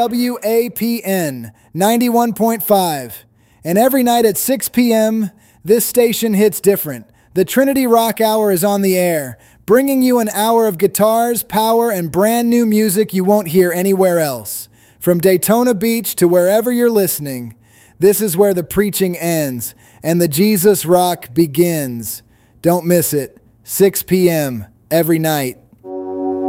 WAPN 91.5. And every night at 6 p.m., this station hits different. The Trinity Rock Hour is on the air, bringing you an hour of guitars, power, and brand new music you won't hear anywhere else. From Daytona Beach to wherever you're listening, this is where the preaching ends and the Jesus Rock begins. Don't miss it. 6 p.m. every night.